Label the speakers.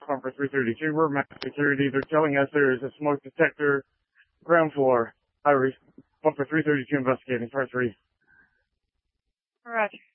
Speaker 1: Bumper 332, we're mass security. They're telling us there is a smoke detector, ground floor. Bumper 332 investigating, part 3.
Speaker 2: Roger.